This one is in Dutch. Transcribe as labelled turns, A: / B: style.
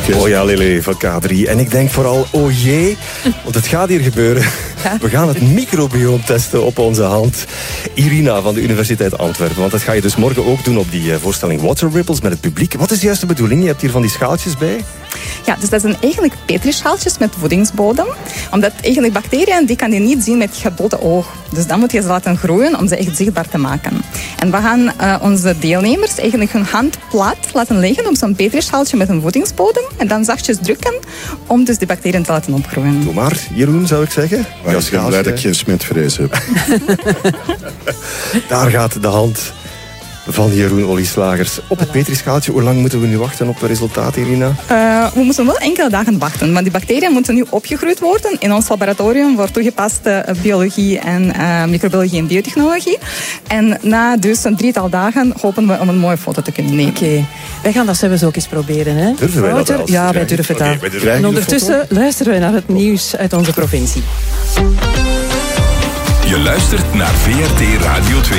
A: Oh ja, Lily van K3. En ik denk vooral, oh jee, want het gaat hier gebeuren.
B: Ja.
A: We gaan het microbioom testen op onze hand. Irina van de Universiteit Antwerpen. Want dat ga je dus morgen ook doen op die voorstelling Water Ripples met het publiek. Wat is de juiste bedoeling? Je hebt hier van die schaaltjes bij.
B: Ja, dus dat zijn eigenlijk petrischaaltjes met voedingsbodem. Omdat eigenlijk bacteriën, die kan je niet zien met je blote oog. Dus dan moet je ze laten groeien om ze echt zichtbaar te maken. En we gaan onze deelnemers eigenlijk hun hand plat laten leggen op zo'n petrischaaltje met een voedingsbodem. En dan zachtjes drukken om dus die bacteriën te laten opgroeien.
A: Doe maar, Jeroen, zou ik zeggen.
C: Maar ik ben blij dat ik geen smetvrees heb.
A: Daar gaat de hand van Jeroen Olieslagers op het petrischaaltje. Hoe lang moeten we nu wachten op het resultaat, Irina?
B: We moeten wel enkele dagen wachten. Want die bacteriën moeten nu opgegroeid worden in ons laboratorium voor toegepaste biologie en microbiologie en biotechnologie. En na dus een 3-tal dagen hopen we om een mooie foto te kunnen nemen.
D: Oké. Wij gaan dat zelfs ook eens proberen. Hè?
A: Durven wij dat wel?
D: Ja, wij durven dat.
A: Wij durven
D: En ondertussen luisteren we naar het nieuws uit onze provincie.
E: Je luistert naar VRT Radio 2.